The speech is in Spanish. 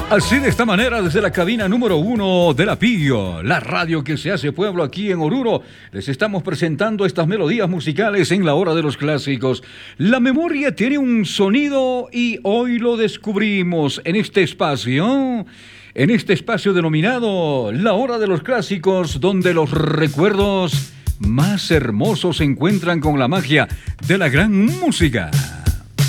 Así de esta manera, desde la cabina número 1 de La Pillo, la radio que se hace pueblo aquí en Oruro, les estamos presentando estas melodías musicales en la hora de los clásicos. La memoria tiene un sonido y hoy lo descubrimos en este espacio denominado La Hora de los Clásicos, donde los recuerdos más hermosos se encuentran con la magia de la gran música.